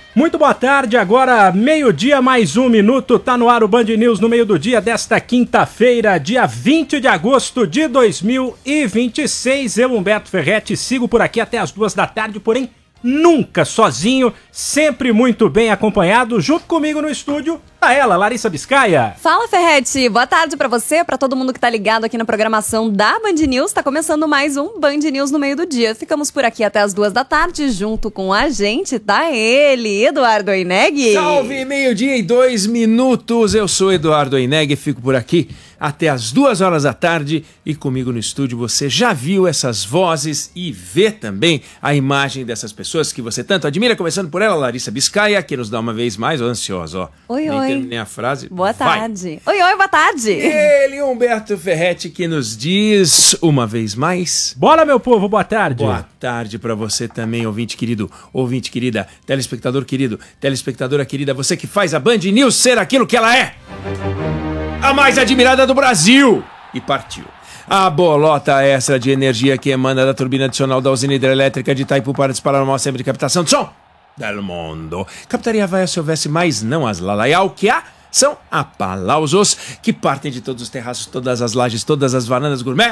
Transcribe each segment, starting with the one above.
Muito boa tarde, agora meio-dia mais um minuto, tá no ar o Band News no meio do dia desta quinta-feira, dia 20 de agosto de 2026. Eu, Humberto Ferretti, sigo por aqui até as 2 da tarde, porém nunca sozinho, sempre muito bem acompanhado. Junto comigo no estúdio, tá ela, Larissa Biscaia. Fala, Ferretti, boa tarde pra você, pra todo mundo que tá ligado aqui na programação da Band News. Tá começando mais um Band News no meio do dia. Ficamos por aqui até as 2 da tarde, junto com a gente, tá ele, Eduardo Oineg. Salve, meio-dia e 2 minutos, eu sou Eduardo Oineg e fico por aqui até as 2 horas da tarde e comigo no estúdio você já viu essas vozes e vê também a imagem dessas pessoas que você tanto admira, começando por ela, Larissa Biscaia, que nos dá uma vez mais, ansiosa, ó. Oi, Nem oi. terminei a frase. Boa Vai. tarde. Oi, oi, boa tarde. Ele, Humberto Ferretti, que nos diz uma vez mais... Bora, meu povo, boa tarde. Boa tarde pra você também, ouvinte querido, ouvinte querida, telespectador querido, telespectadora querida, você que faz a Band News ser aquilo que ela é. A mais admirada do Brasil! E partiu. A bolota extra de energia que emana da turbina adicional da usina hidrelétrica de Itaipu para disparar o maior centro de captação de som del mundo. Captaria vai se houvesse mais não as lalaial que há são aplausos que partem de todos os terraços, todas as lajes, todas as varandas gourmet.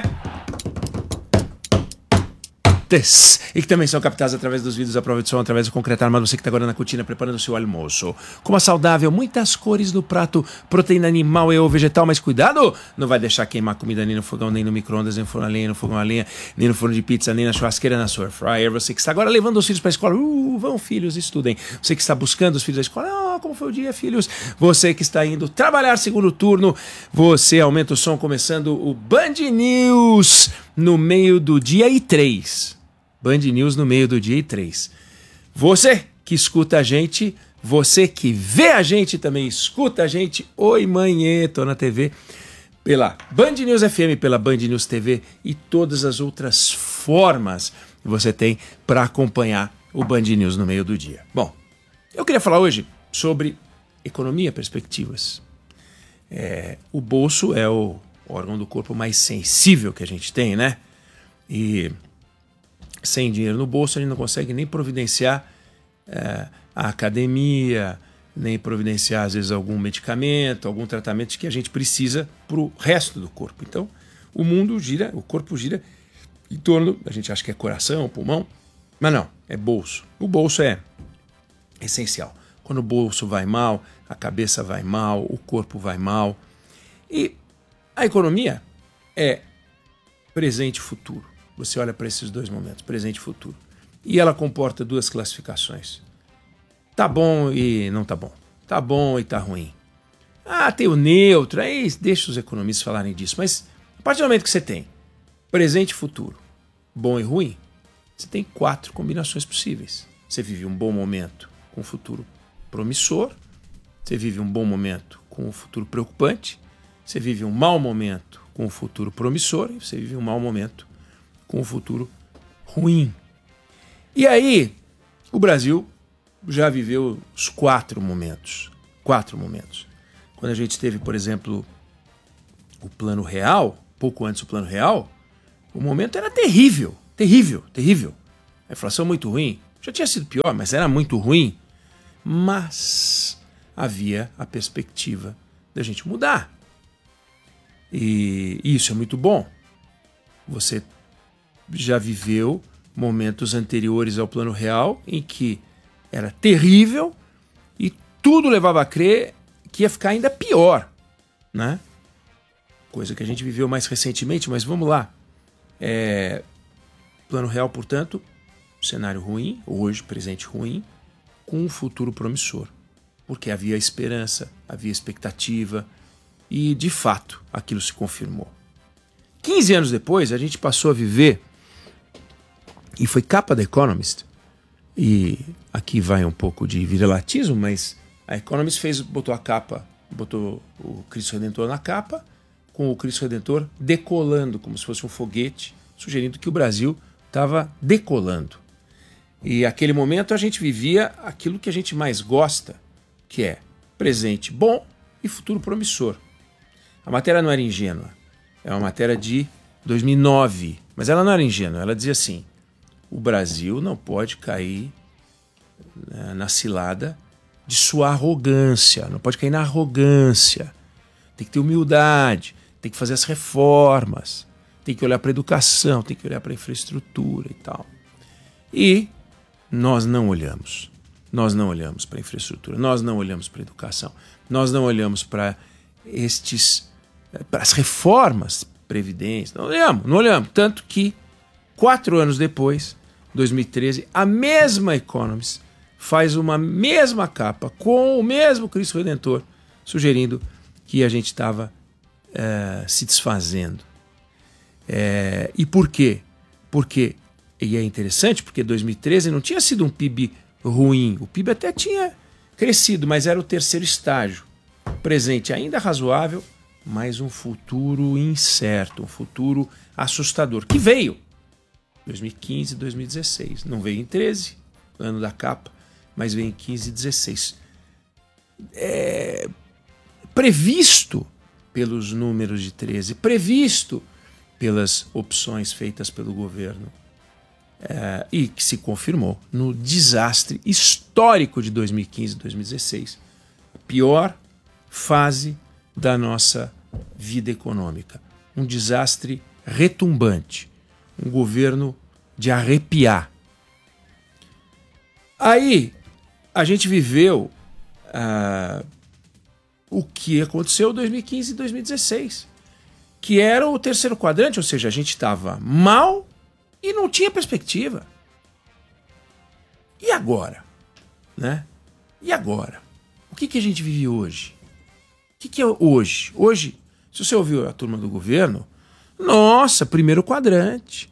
E que também são captadas através dos vidros à prova de som, através do concreto armado. Você que está agora na cortina preparando o seu almoço. Com uma saudável, muitas cores no prato, proteína animal e ou vegetal, mas cuidado, não vai deixar queimar comida nem no fogão, nem no micro-ondas, nem no forno a lenha, no fogão a lenha, nem no forno de pizza, nem na churrasqueira, na sua air fryer. Você que está agora levando os filhos para a escola, vão filhos, estudem. Você que está buscando os filhos da escola, como foi o dia, filhos? Você que está indo trabalhar segundo turno, você aumenta o som começando o Band News no meio do dia e 3. Band News no meio do dia e 3. Você que escuta a gente, você que vê a gente também escuta a gente. Oi, mãe, tô na TV. Pela Band News FM, pela Band News TV e todas as outras formas que você tem para acompanhar o Band News no meio do dia. Bom, eu queria falar hoje sobre economia, perspectivas. O bolso é o órgão do corpo mais sensível que a gente tem, né? E sem dinheiro no bolso, a gente não consegue nem providenciar a academia, nem providenciar, às vezes, algum medicamento, algum tratamento que a gente precisa para o resto do corpo. Então, o mundo gira, o corpo gira em torno, a gente acha que é coração, pulmão, mas não, é bolso. O bolso é essencial. Quando o bolso vai mal, a cabeça vai mal, o corpo vai mal. E a economia é presente e futuro. Você olha para esses dois momentos, presente e futuro. E ela comporta 2 classificações. Tá bom e não tá bom. Tá bom e tá ruim. Tem o neutro, aí deixa os economistas falarem disso. Mas a partir do momento que você tem presente e futuro, bom e ruim, você tem 4 combinações possíveis. Você vive um bom momento com um futuro promissor, você vive um bom momento com um futuro preocupante, você vive um mau momento com um futuro promissor e você vive um mau momento com um futuro ruim. E aí, o Brasil já viveu os 4 momentos. 4 momentos. Quando a gente teve, por exemplo, o Plano Real, pouco antes do Plano Real, o momento era terrível, terrível, terrível. A inflação muito ruim. Já tinha sido pior, mas era muito ruim. Mas havia a perspectiva da gente mudar. E isso é muito bom. Você já viveu momentos anteriores ao Plano Real em que era terrível e tudo levava a crer que ia ficar ainda pior, né? Coisa que a gente viveu mais recentemente, mas vamos lá. Plano Real, portanto, cenário ruim, hoje presente ruim, com um futuro promissor, porque havia esperança, havia expectativa e, de fato, aquilo se confirmou. 15 anos depois, a gente passou a viver, e foi capa da Economist, e aqui vai um pouco de virelatismo, mas a Economist botou a capa, botou o Cristo Redentor na capa, com o Cristo Redentor decolando, como se fosse um foguete, sugerindo que o Brasil estava decolando. E naquele momento a gente vivia aquilo que a gente mais gosta, que é presente bom e futuro promissor. A matéria não era ingênua, é uma matéria de 2009, mas ela não era ingênua, ela dizia assim: o Brasil não pode cair na cilada de sua arrogância. Não pode cair na arrogância. Tem que ter humildade, tem que fazer as reformas, tem que olhar para a educação, tem que olhar para a infraestrutura e tal. E nós não olhamos. Nós não olhamos para a infraestrutura, nós não olhamos para a educação, nós não olhamos para as reformas previdência, não olhamos. Tanto que 4 anos depois, 2013, a mesma Economist faz uma mesma capa com o mesmo Cristo Redentor, sugerindo que a gente estava se desfazendo. E por quê? E é interessante porque 2013 não tinha sido um PIB ruim. O PIB até tinha crescido, mas era o terceiro estágio. Presente ainda razoável, mas um futuro incerto, um futuro assustador, que veio 2015 e 2016. Não veio em 13, ano da capa, mas veio em 15 e 16. Previsto pelos números de 13, previsto pelas opções feitas pelo governo, e que se confirmou no desastre histórico de 2015 e 2016, a pior fase da nossa vida econômica. Um desastre retumbante, um governo de arrepiar. Aí a gente viveu o que aconteceu em 2015 e 2016, que era o terceiro quadrante, ou seja, a gente estava mal e não tinha perspectiva. E agora? Né? E agora? O que a gente vive hoje? O que é hoje? Hoje, se você ouviu a turma do governo, nossa, primeiro quadrante,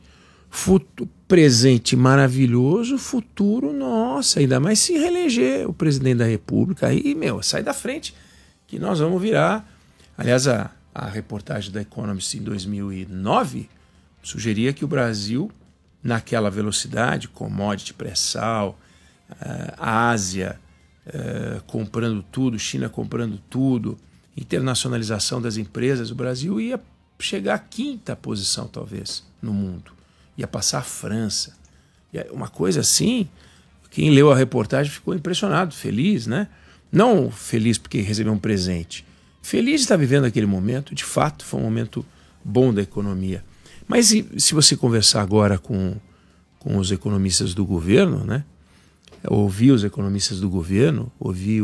presente maravilhoso, futuro, nossa, ainda mais se reeleger o presidente da República, aí, sai da frente, que nós vamos virar. Aliás, a reportagem da Economist em 2009 sugeria que o Brasil, naquela velocidade, commodity pré-sal, a Ásia comprando tudo, China comprando tudo, internacionalização das empresas, o Brasil ia chegar à 5ª posição, talvez, no mundo. Ia passar a França. Uma coisa assim, quem leu a reportagem ficou impressionado, feliz, né? Não feliz porque recebeu um presente. Feliz de estar vivendo aquele momento, de fato, foi um momento bom da economia. Mas se você conversar agora com os economistas do governo, né? Ouvir os economistas do governo, ouvir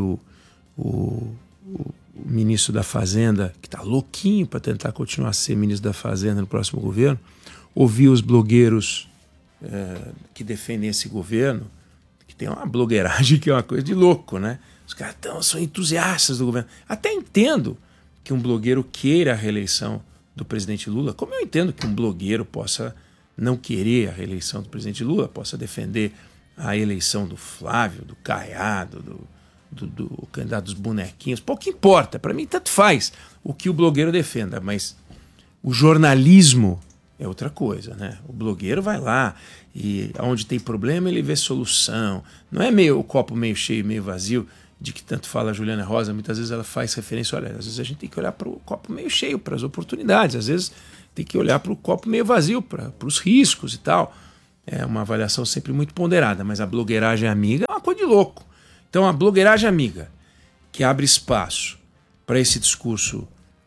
o ministro da Fazenda, que está louquinho para tentar continuar a ser ministro da Fazenda no próximo governo, ouvir os blogueiros que defendem esse governo, que tem uma blogueiragem que é uma coisa de louco, né? Os caras são entusiastas do governo. Até entendo que um blogueiro queira a reeleição do presidente Lula, como eu entendo que um blogueiro possa não querer a reeleição do presidente Lula, possa defender a eleição do Flávio, do Caiado, do candidato dos bonequinhos. Pouco importa, para mim tanto faz o que o blogueiro defenda, mas o jornalismo é outra coisa, né? O blogueiro vai lá e onde tem problema ele vê solução. Não é o copo meio cheio, meio vazio, de que tanto fala a Juliana Rosa. Muitas vezes ela faz referência, olha, às vezes a gente tem que olhar para o copo meio cheio, para as oportunidades, às vezes tem que olhar para o copo meio vazio, para os riscos e tal. É uma avaliação sempre muito ponderada, mas a blogueiragem amiga é uma coisa de louco. Então a blogueiragem amiga, que abre espaço para esse discurso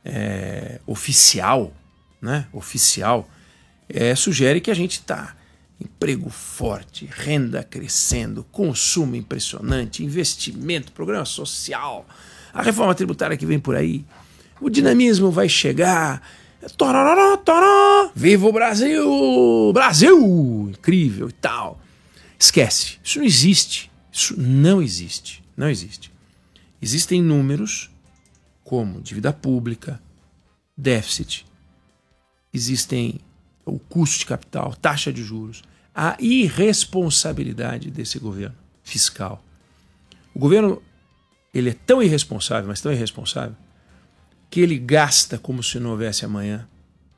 oficial, né? Oficial, sugere que a gente está emprego forte, renda crescendo, consumo impressionante, investimento, programa social, a reforma tributária que vem por aí, o dinamismo vai chegar, tororó, toró, viva o Brasil, Brasil, incrível e tal. Esquece, isso não existe, isso não existe, não existe. Existem números como dívida pública, déficit, existem o custo de capital, taxa de juros, a irresponsabilidade desse governo fiscal. O governo ele é tão irresponsável, mas tão irresponsável, que ele gasta como se não houvesse amanhã.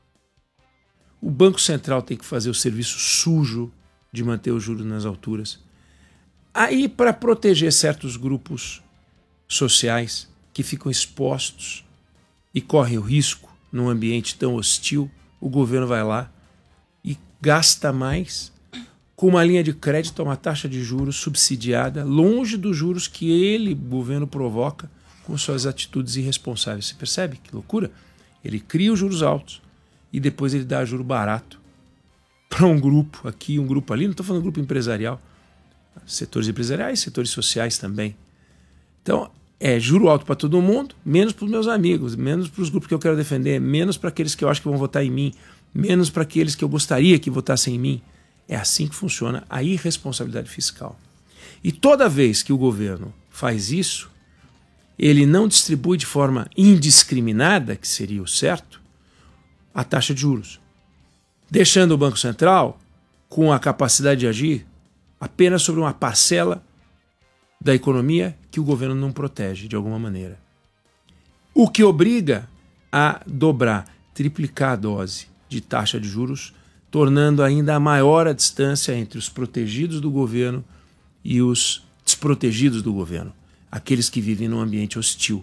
O Banco Central tem que fazer o serviço sujo de manter os juros nas alturas. Aí, para proteger certos grupos sociais que ficam expostos e correm o risco num ambiente tão hostil, o governo vai lá e gasta mais com uma linha de crédito a uma taxa de juros subsidiada, longe dos juros que ele, o governo, provoca com suas atitudes irresponsáveis. Você percebe que loucura? Ele cria os juros altos e depois ele dá juro barato para um grupo aqui, um grupo ali. Não estou falando grupo empresarial, setores empresariais, setores sociais também. Então, juro alto para todo mundo, menos para os meus amigos, menos para os grupos que eu quero defender, menos para aqueles que eu acho que vão votar em mim, menos para aqueles que eu gostaria que votassem em mim. É assim que funciona a irresponsabilidade fiscal. E toda vez que o governo faz isso, ele não distribui de forma indiscriminada, que seria o certo, a taxa de juros, deixando o Banco Central com a capacidade de agir apenas sobre uma parcela da economia que o governo não protege de alguma maneira. O que obriga a dobrar, triplicar a dose de taxa de juros, tornando ainda maior a distância entre os protegidos do governo e os desprotegidos do governo, aqueles que vivem num ambiente hostil.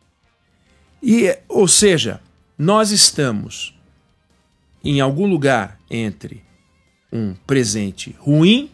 Ou seja, nós estamos em algum lugar entre um presente ruim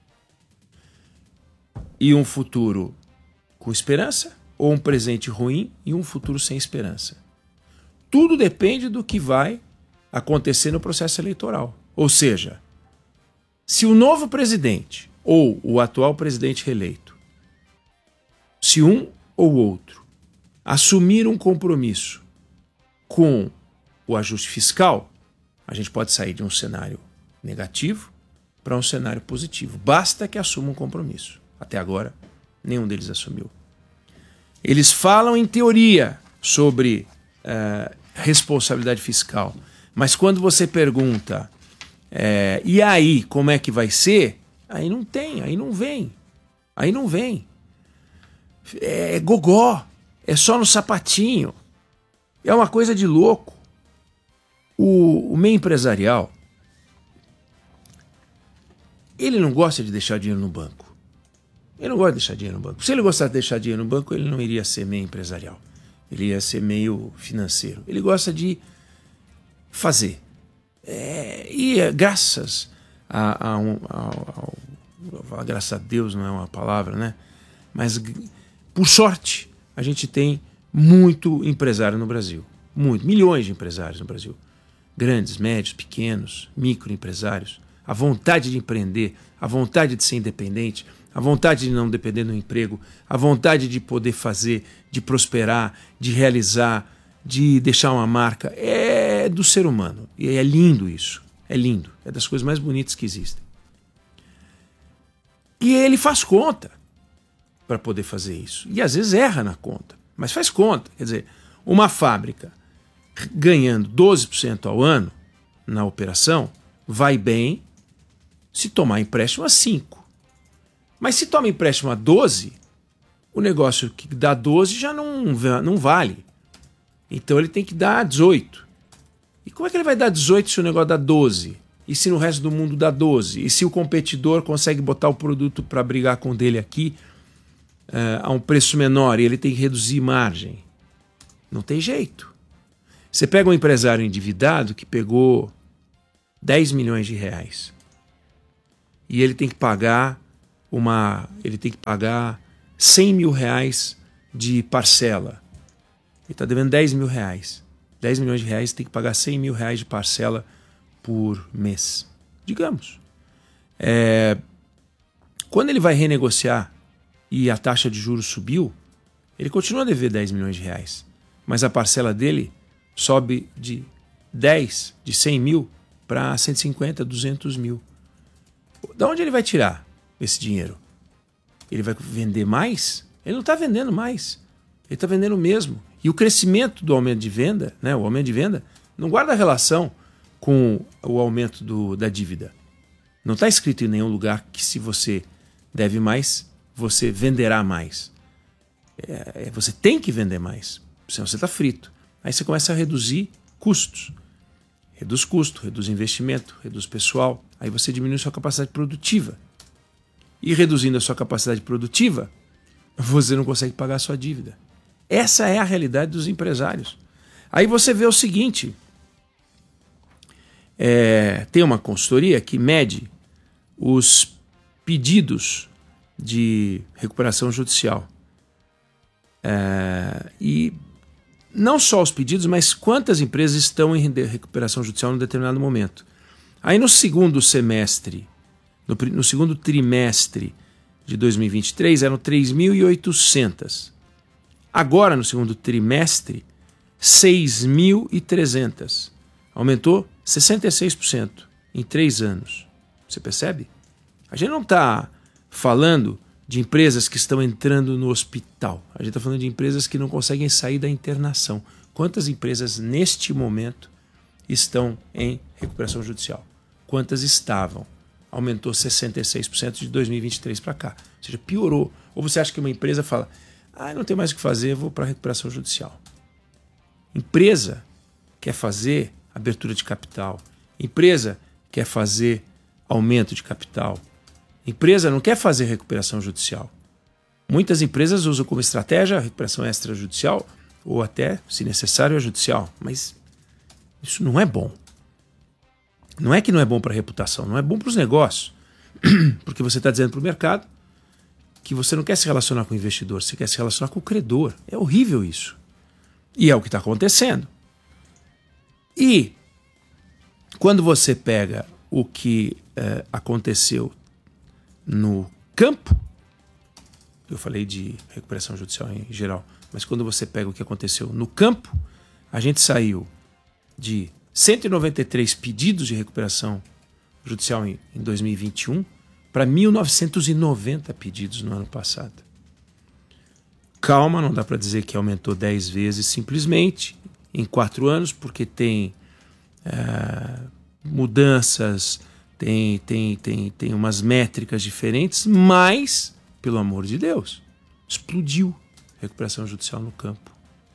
e um futuro com esperança, ou um presente ruim e um futuro sem esperança. Tudo depende do que vai acontecer no processo eleitoral. Ou seja, se o novo presidente ou o atual presidente reeleito, se um ou outro assumir um compromisso com o ajuste fiscal, a gente pode sair de um cenário negativo para um cenário positivo. Basta que assuma um compromisso. Até agora, nenhum deles assumiu. Eles falam em teoria sobre responsabilidade fiscal, mas quando você pergunta e aí, como é que vai ser? Aí não tem, aí não vem. Aí não vem. É gogó, é só no sapatinho. É uma coisa de louco. O meio empresarial, ele não gosta de deixar dinheiro no banco. Ele não gosta de deixar dinheiro no banco. Se ele gostasse de deixar dinheiro no banco, ele não iria ser meio empresarial. Ele ia ser meio financeiro. Ele gosta de fazer. Graças graças a Deus não é uma palavra, né? Mas por sorte a gente tem muito empresário no Brasil, milhões de empresários no Brasil, grandes, médios, pequenos, microempresários, a vontade de empreender, a vontade de ser independente, a vontade de não depender do emprego, a vontade de poder fazer, de prosperar, de realizar, de deixar uma marca, é do ser humano. E é lindo isso. É lindo. É das coisas mais bonitas que existem. E ele faz conta para poder fazer isso. E às vezes erra na conta, mas faz conta. Quer dizer, uma fábrica ganhando 12% ao ano na operação vai bem se tomar empréstimo a 5%. Mas se toma empréstimo a 12%, o negócio que dá 12% já não vale. Então ele tem que dar 18%. E como é que ele vai dar 18% se o negócio dá 12%? E se no resto do mundo dá 12%? E se o competidor consegue botar o produto para brigar com o dele aqui a um preço menor e ele tem que reduzir margem? Não tem jeito. Você pega um empresário endividado que pegou 10 milhões de reais e ele tem que pagar 100 mil reais de parcela. Ele está devendo 10 mil reais. 10 milhões de reais, tem que pagar 100 mil reais de parcela por mês. Digamos. Quando ele vai renegociar e a taxa de juros subiu, ele continua a dever 10 milhões de reais. Mas a parcela dele sobe de 100 mil para 150, 200 mil. Da onde ele vai tirar esse dinheiro? Ele vai vender mais? Ele não está vendendo mais. Ele está vendendo o mesmo. E o crescimento do aumento de venda, né, o aumento de venda, não guarda relação com o aumento da dívida. Não está escrito em nenhum lugar que se você deve mais, você venderá mais. Você tem que vender mais, senão você está frito. Aí você começa a reduzir custos. Reduz custo, reduz investimento, reduz pessoal. Aí você diminui sua capacidade produtiva. E reduzindo a sua capacidade produtiva, você não consegue pagar a sua dívida. Essa é a realidade dos empresários. Aí você vê o seguinte, tem uma consultoria que mede os pedidos de recuperação judicial. E não só os pedidos, mas quantas empresas estão em recuperação judicial em determinado momento. Aí no segundo semestre, no segundo trimestre de 2023, eram 3.800. Agora, no segundo trimestre, 6.300. Aumentou 66% em 3 anos. Você percebe? A gente não está falando de empresas que estão entrando no hospital. A gente está falando de empresas que não conseguem sair da internação. Quantas empresas, neste momento, estão em recuperação judicial? Quantas estavam? Aumentou 66% de 2023 para cá. Ou seja, piorou. Ou você acha que uma empresa fala, não tem mais o que fazer, vou para a recuperação judicial. Empresa quer fazer abertura de capital. Empresa quer fazer aumento de capital. Empresa não quer fazer recuperação judicial. Muitas empresas usam como estratégia a recuperação extrajudicial ou até, se necessário, a judicial. Mas isso não é bom. Não é que não é bom para a reputação, não é bom para os negócios. Porque você está dizendo para o mercado que você não quer se relacionar com o investidor, você quer se relacionar com o credor. É horrível isso. E é o que está acontecendo. E quando você pega o que aconteceu no campo, eu falei de recuperação judicial em geral, mas quando você pega o que aconteceu no campo, a gente saiu de 193 pedidos de recuperação judicial em 2021 para 1.990 pedidos no ano passado. Calma, não dá para dizer que aumentou 10 vezes simplesmente em 4 anos, porque tem mudanças, tem umas métricas diferentes, mas, pelo amor de Deus, explodiu a recuperação judicial no campo.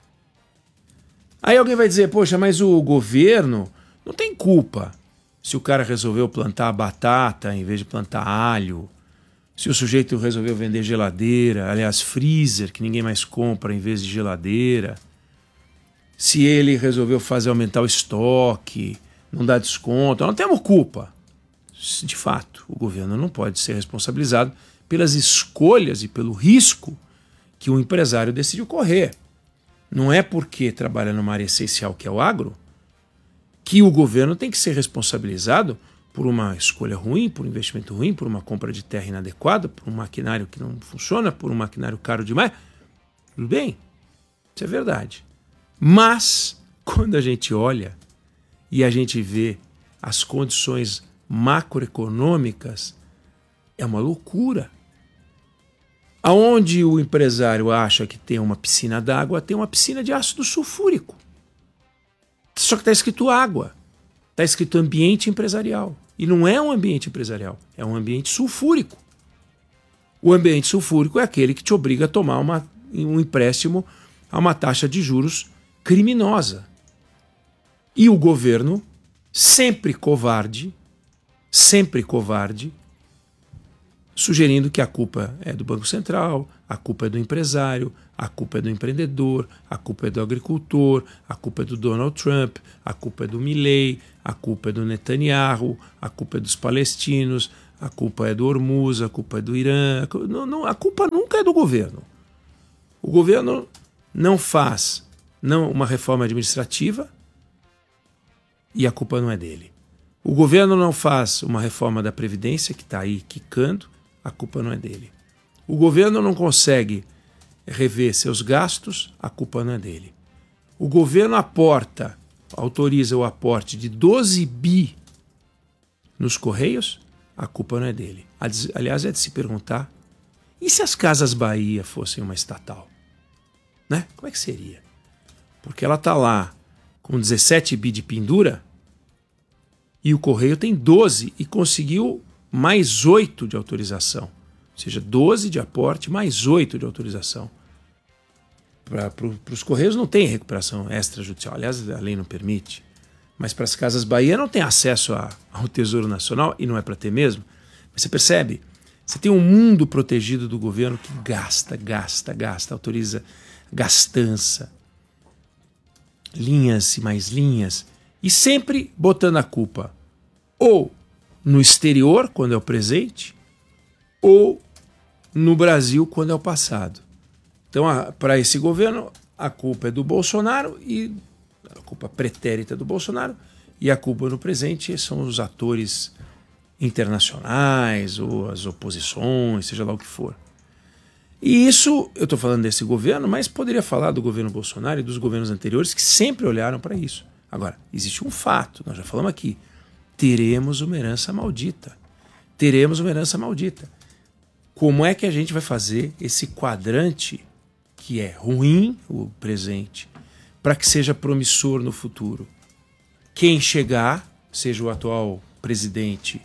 Aí alguém vai dizer, poxa, mas o governo não tem culpa se o cara resolveu plantar batata em vez de plantar alho, se o sujeito resolveu vender geladeira, aliás, freezer, que ninguém mais compra em vez de geladeira, se ele resolveu aumentar o estoque, não dar desconto, não temos culpa. De fato, o governo não pode ser responsabilizado pelas escolhas e pelo risco que o empresário decidiu correr. Não é porque trabalha numa área essencial que é o agro que o governo tem que ser responsabilizado por uma escolha ruim, por um investimento ruim, por uma compra de terra inadequada, por um maquinário que não funciona, por um maquinário caro demais. Tudo bem, isso é verdade. Mas, quando a gente olha e a gente vê as condições macroeconômicas, é uma loucura. Aonde o empresário acha que tem uma piscina d'água, tem uma piscina de ácido sulfúrico. Só que está escrito água, está escrito ambiente empresarial. E não é um ambiente empresarial, é um ambiente sulfúrico. O ambiente sulfúrico é aquele que te obriga a tomar um empréstimo a uma taxa de juros criminosa. E o governo, sempre covarde, sugerindo que a culpa é do Banco Central, a culpa é do empresário, a culpa é do empreendedor, a culpa é do agricultor, a culpa é do Donald Trump, a culpa é do Milei, a culpa é do Netanyahu, a culpa é dos palestinos, a culpa é do Hormuz, a culpa é do Irã. A culpa nunca é do governo. O governo não faz uma reforma administrativa e a culpa não é dele. O governo não faz uma reforma da Previdência, que está aí quicando, a culpa não é dele. O governo não consegue rever seus gastos, a culpa não é dele. O governo autoriza o aporte de 12 bi nos Correios, a culpa não é dele. Aliás, é de se perguntar, e se as Casas Bahia fossem uma estatal? Né? Como é que seria? Porque ela está lá com 17 bi de pendura e o Correio tem 12 e conseguiu mais 8 de autorização. Ou seja, 12 de aporte mais 8 de autorização. Para os Correios não tem recuperação extrajudicial. Aliás, a lei não permite. Mas para as Casas Bahia não tem acesso ao Tesouro Nacional e não é para ter mesmo. Mas você percebe? Você tem um mundo protegido do governo que gasta, autoriza gastança. Linhas e mais linhas. E sempre botando a culpa ou no exterior, quando é o presente, ou no Brasil, quando é o passado. Então, para esse governo, a culpa é do Bolsonaro, e a culpa pretérita do Bolsonaro, e a culpa no presente são os atores internacionais ou as oposições, seja lá o que for. E isso, eu estou falando desse governo, mas poderia falar do governo Bolsonaro e dos governos anteriores que sempre olharam para isso. Agora, existe um fato, nós já falamos aqui, teremos uma herança maldita. Teremos uma herança maldita. Como é que a gente vai fazer esse quadrante que é ruim, o presente, para que seja promissor no futuro? Quem chegar, seja o atual presidente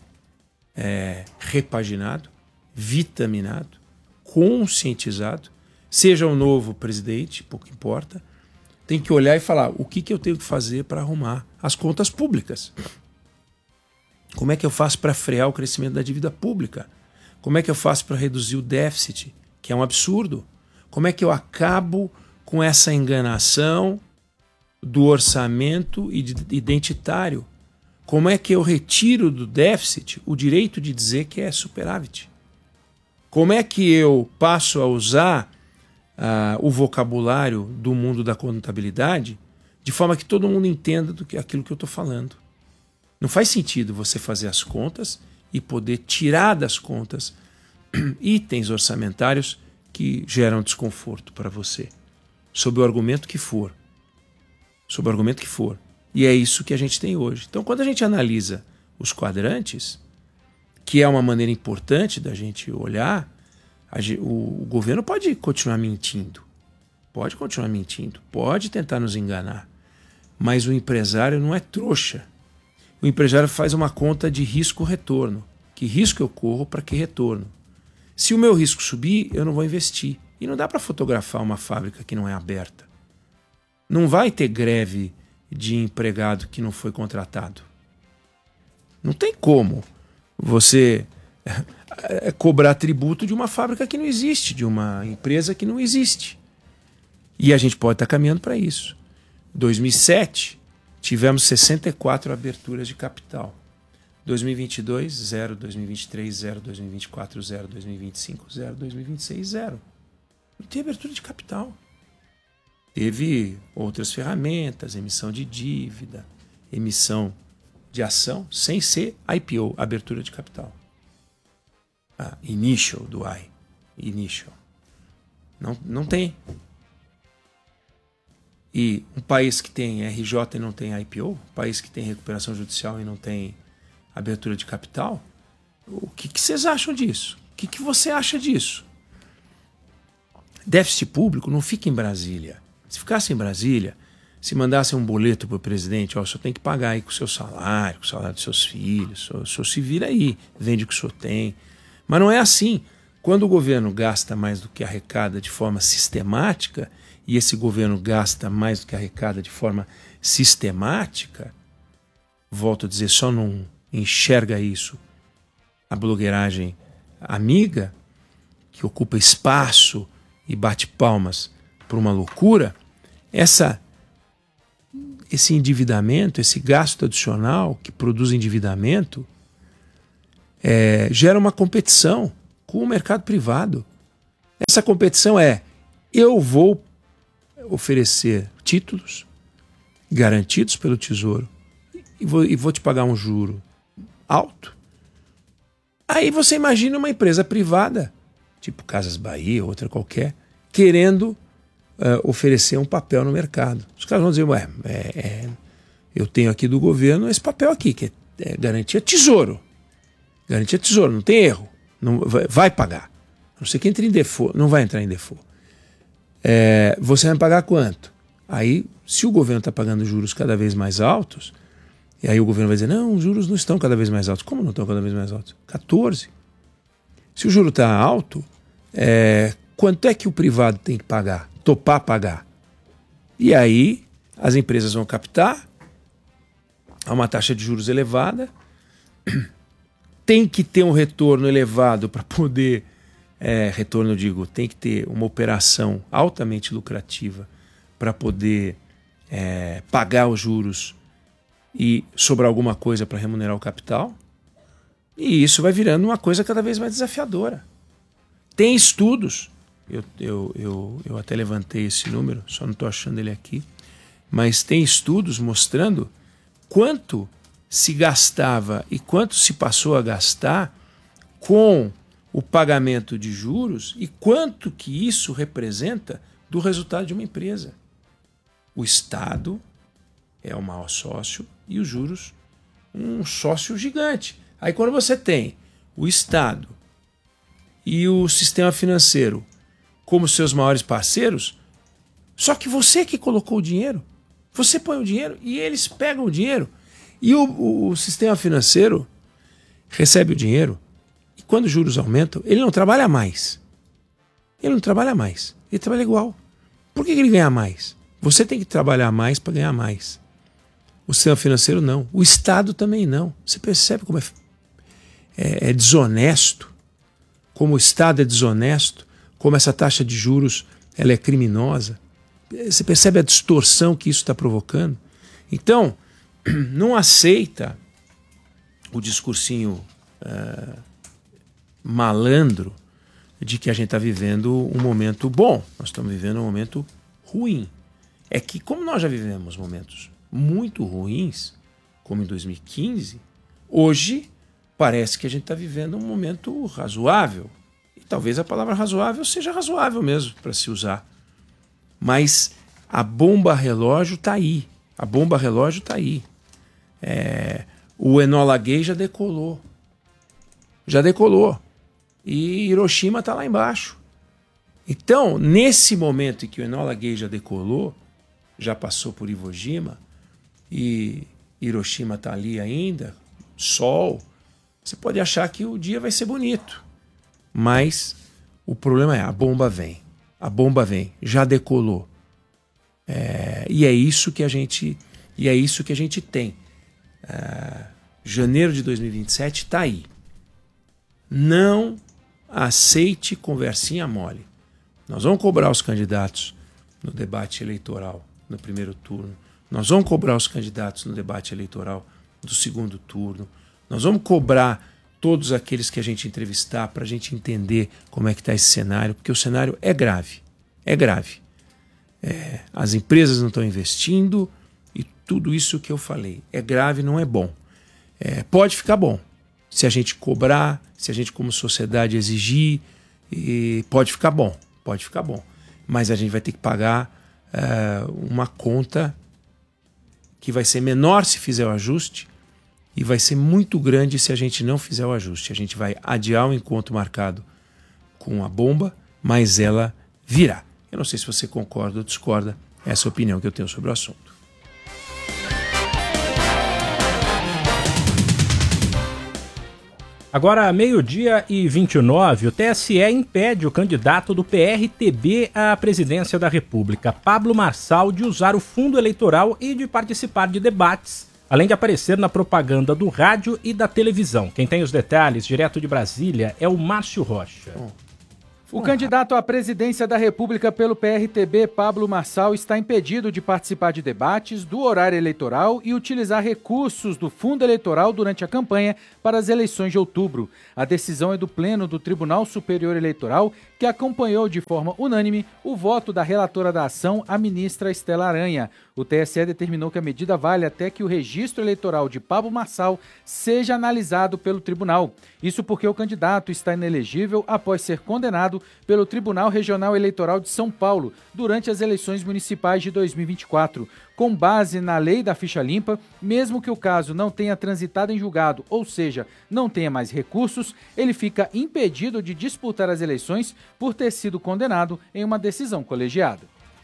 repaginado, vitaminado, conscientizado, seja o novo presidente, pouco importa, tem que olhar e falar o que eu tenho que fazer para arrumar as contas públicas. Como é que eu faço para frear o crescimento da dívida pública? Como é que eu faço para reduzir o déficit, que é um absurdo? Como é que eu acabo com essa enganação do orçamento identitário? Como é que eu retiro do déficit o direito de dizer que é superávit? Como é que eu passo a usar o vocabulário do mundo da contabilidade de forma que todo mundo entenda aquilo que eu estou falando? Não faz sentido você fazer as contas e poder tirar das contas itens orçamentários que geram desconforto para você, sob o argumento que for. Sob o argumento que for. E é isso que a gente tem hoje. Então, quando a gente analisa os quadrantes, que é uma maneira importante da gente olhar, o governo pode continuar mentindo. Pode continuar mentindo. Pode tentar nos enganar. Mas o empresário não é trouxa. O empresário faz uma conta de risco-retorno. Que risco eu corro para que retorno? Se o meu risco subir, eu não vou investir. E não dá para fotografar uma fábrica que não é aberta. Não vai ter greve de empregado que não foi contratado. Não tem como você cobrar tributo de uma fábrica que não existe, de uma empresa que não existe. E a gente pode estar caminhando para isso. 2007, tivemos 64 aberturas de capital. 2022, 0. 2023, 0. 2024, 0. 2025, 0. 2026, 0. Não tem abertura de capital. Teve outras ferramentas, emissão de dívida, emissão de ação, sem ser IPO, abertura de capital. Initial do I. Initial. Não tem. E um país que tem RJ e não tem IPO, um país que tem recuperação judicial e não tem abertura de capital, o que vocês acham disso? O que você acha disso? Déficit público não fica em Brasília. Se ficasse em Brasília, se mandasse um boleto para o presidente, o senhor tem que pagar aí com o seu salário, com o salário dos seus filhos, o senhor se vira aí, vende o que o senhor tem. Mas não é assim. Quando o governo gasta mais do que arrecada de forma sistemática, e esse governo gasta mais do que arrecada de forma sistemática, volto a dizer, só não enxerga isso a blogueiragem amiga, que ocupa espaço e bate palmas por uma loucura, esse endividamento, esse gasto adicional que produz endividamento, gera uma competição com o mercado privado. Essa competição eu vou oferecer títulos garantidos pelo Tesouro e vou te pagar um juro alto. Aí você imagina uma empresa privada, tipo Casas Bahia, outra qualquer, querendo oferecer um papel no mercado. Os caras vão dizer, eu tenho aqui do governo esse papel aqui, que é garantia Tesouro. Garantia Tesouro, não tem erro. Não, vai pagar. A não ser que entre em default, não vai entrar em default. Você vai pagar quanto? Aí, se o governo está pagando juros cada vez mais altos, e aí o governo vai dizer, não, os juros não estão cada vez mais altos. Como não estão cada vez mais altos? 14. Se o juro está alto, quanto é que o privado tem que pagar? Topar pagar. E aí as empresas vão captar a uma taxa de juros elevada, tem que ter um retorno elevado para poder, retorno eu digo, tem que ter uma operação altamente lucrativa para poder pagar os juros e sobrar alguma coisa para remunerar o capital. E isso vai virando uma coisa cada vez mais desafiadora. Tem estudos, eu até levantei esse número, só não estou achando ele aqui, mas tem estudos mostrando quanto se gastava e quanto se passou a gastar com o pagamento de juros e quanto que isso representa do resultado de uma empresa. O Estado é o maior sócio e os juros um sócio gigante. Aí quando você tem o Estado e o sistema financeiro como seus maiores parceiros, só que você que colocou o dinheiro, você põe o dinheiro e eles pegam o dinheiro. E o sistema financeiro recebe o dinheiro e quando os juros aumentam, ele não trabalha mais. Ele não trabalha mais. Ele trabalha igual. Por que ele ganha mais? Você tem que trabalhar mais para ganhar mais. O sistema financeiro não. O Estado também não. Você percebe como é desonesto? Como o Estado é desonesto? Como essa taxa de juros ela é criminosa? Você percebe a distorção que isso está provocando? Então, não aceita o discursinho malandro de que a gente está vivendo um momento bom. Nós estamos vivendo um momento ruim. É que como nós já vivemos momentos muito ruins, como em 2015, hoje parece que a gente está vivendo um momento razoável. E talvez a palavra razoável seja razoável mesmo para se usar. Mas a bomba relógio está aí. A bomba relógio está aí. O Enola Gay já decolou. Já decolou. E Hiroshima está lá embaixo. Então, nesse momento em que o Enola Gay já decolou, já passou por Iwo Jima, e Hiroshima está ali ainda, sol, você pode achar que o dia vai ser bonito. Mas o problema é, a bomba vem. A bomba vem, já decolou. E é isso que a gente tem. Janeiro de 2027 está aí. Não aceite conversinha mole. Nós vamos cobrar os candidatos no debate eleitoral no primeiro turno. Nós vamos cobrar os candidatos no debate eleitoral do segundo turno. Nós vamos cobrar todos aqueles que a gente entrevistar para a gente entender como é que está esse cenário, porque o cenário é grave. É grave. As empresas não estão investindo e tudo isso que eu falei é grave, não é bom. Pode ficar bom se a gente cobrar, se a gente como sociedade exigir, pode ficar bom, mas a gente vai ter que pagar uma conta que vai ser menor se fizer o ajuste e vai ser muito grande se a gente não fizer o ajuste. A gente vai adiar o encontro marcado com a bomba, mas ela virá. Eu não sei se você concorda ou discorda, essa é a opinião que eu tenho sobre o assunto. Agora, 12h29, o TSE impede o candidato do PRTB à presidência da República, Pablo Marçal, de usar o fundo eleitoral e de participar de debates, além de aparecer na propaganda do rádio e da televisão. Quem tem os detalhes, direto de Brasília, é o Márcio Rocha. O candidato à presidência da República pelo PRTB, Pablo Marçal, está impedido de participar de debates, do horário eleitoral e utilizar recursos do fundo eleitoral durante a campanha para as eleições de outubro. A decisão é do Pleno do Tribunal Superior Eleitoral, que acompanhou de forma unânime o voto da relatora da ação, a ministra Estela Aranha. O TSE determinou que a medida vale até que o registro eleitoral de Pablo Marçal seja analisado pelo tribunal. Isso porque o candidato está inelegível após ser condenado pelo Tribunal Regional Eleitoral de São Paulo durante as eleições municipais de 2024. Com base na lei da ficha limpa, mesmo que o caso não tenha transitado em julgado, ou seja, não tenha mais recursos, ele fica impedido de disputar as eleições por ter sido condenado em uma decisão colegiada.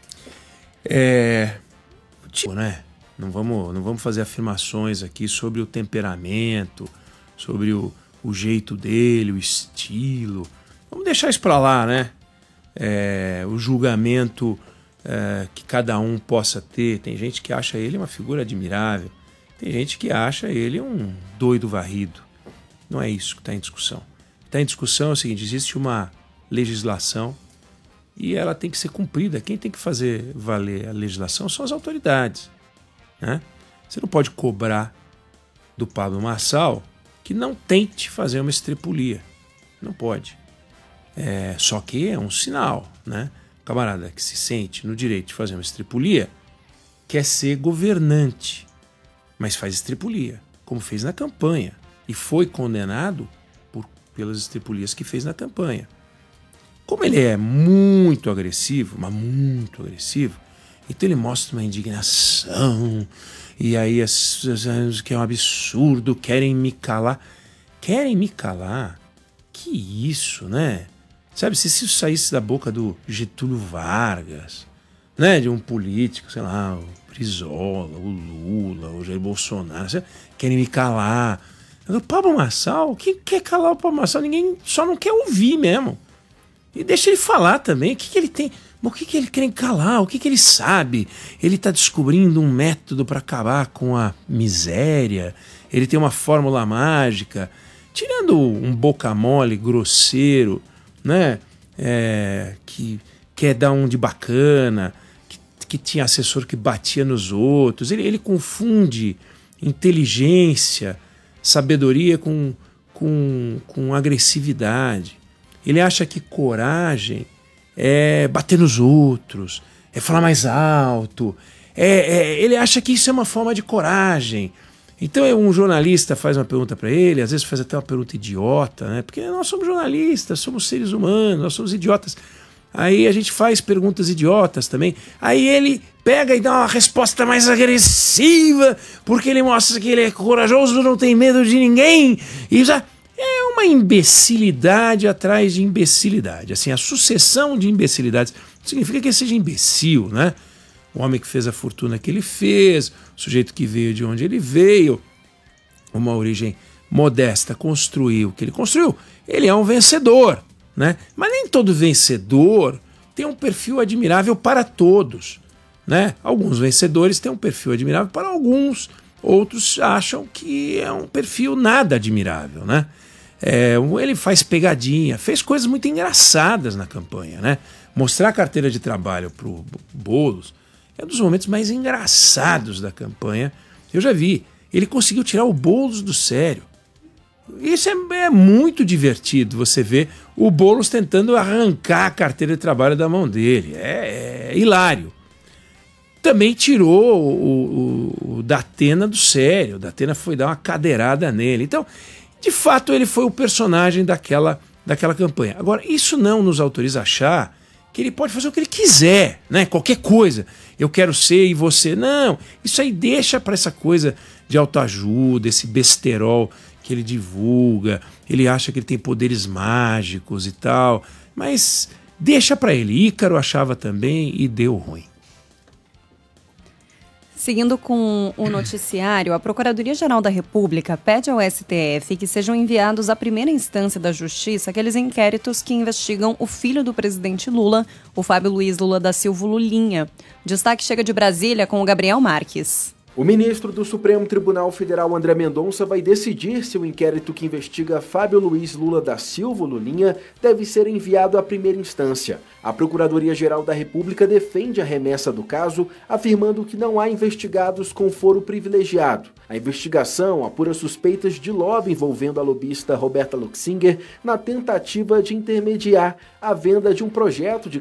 Né? Não vamos fazer afirmações aqui sobre o temperamento, sobre o jeito dele, o estilo. Vamos deixar isso para lá, né? O julgamento que cada um possa ter. Tem gente que acha ele uma figura admirável. Tem gente que acha ele um doido varrido. Não é isso que está em discussão. O que está em discussão é o seguinte: existe uma legislação e ela tem que ser cumprida. Quem tem que fazer valer a legislação são as autoridades, né? Você não pode cobrar do Pablo Marçal que não tente fazer uma estripulia. Não pode. Só que é um sinal, né? O camarada que se sente no direito de fazer uma estripulia quer ser governante, mas faz estripulia, como fez na campanha, e foi condenado pelas estripulias que fez na campanha. Como ele é muito agressivo, mas muito agressivo, então ele mostra uma indignação, e aí as pessoas que é um absurdo, querem me calar. Querem me calar? Que isso, né? Sabe, se isso saísse da boca do Getúlio Vargas, né, de um político, sei lá, o Brizola, o Lula, o Jair Bolsonaro, querem me calar. O Pablo Marçal, quem quer calar o Pablo Marçal? Ninguém só não quer ouvir mesmo. E deixa ele falar também. O que ele tem? O que ele quer calar? O que ele sabe? Ele está descobrindo um método para acabar com a miséria. Ele tem uma fórmula mágica. Tirando um boca mole, grosseiro, né? Que quer dar um de bacana, que tinha assessor que batia nos outros. Ele confunde inteligência, sabedoria com agressividade. Ele acha que coragem é bater nos outros, é falar mais alto. Ele acha que isso é uma forma de coragem. Então um jornalista faz uma pergunta para ele, às vezes faz até uma pergunta idiota, né? Porque nós somos jornalistas, somos seres humanos, nós somos idiotas. Aí a gente faz perguntas idiotas também. Aí ele pega e dá uma resposta mais agressiva, porque ele mostra que ele é corajoso, não tem medo de ninguém. E já é uma imbecilidade atrás de imbecilidade. Assim, a sucessão de imbecilidades significa que ele seja imbecil, né? O homem que fez a fortuna que ele fez, o sujeito que veio de onde ele veio, uma origem modesta, construiu o que ele construiu, ele é um vencedor, né? Mas nem todo vencedor tem um perfil admirável para todos, né? Alguns vencedores têm um perfil admirável para alguns, outros acham que é um perfil nada admirável, né? Ele faz pegadinha, fez coisas muito engraçadas na campanha, né? Mostrar a carteira de trabalho para o Boulos é um dos momentos mais engraçados da campanha. Eu já vi. Ele conseguiu tirar o Boulos do sério. Isso é muito divertido, você ver o Boulos tentando arrancar a carteira de trabalho da mão dele. É hilário. Também tirou o Datena do sério. O Datena foi dar uma cadeirada nele. Então, de fato, ele foi o personagem daquela campanha. Agora, isso não nos autoriza a achar que ele pode fazer o que ele quiser, né? Qualquer coisa. Eu quero ser e você. Não, isso aí deixa para essa coisa de autoajuda, esse besterol que ele divulga. Ele acha que ele tem poderes mágicos e tal. Mas deixa para ele. Ícaro achava também e deu ruim. Seguindo com o noticiário, a Procuradoria-Geral da República pede ao STF que sejam enviados à primeira instância da Justiça aqueles inquéritos que investigam o filho do presidente Lula, o Fábio Luiz Lula da Silva Lulinha. O destaque chega de Brasília com o Gabriel Marques. O ministro do Supremo Tribunal Federal, André Mendonça, vai decidir se o inquérito que investiga Fábio Luiz Lula da Silva Lulinha deve ser enviado à primeira instância. A Procuradoria-Geral da República defende a remessa do caso, afirmando que não há investigados com foro privilegiado. A investigação apura suspeitas de lobby envolvendo a lobista Roberta Luxinger na tentativa de intermediar a venda de um projeto de